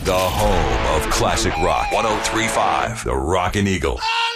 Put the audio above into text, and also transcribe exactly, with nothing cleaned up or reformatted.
The home of classic rock. ten thirty-five The Rockin' Eagle.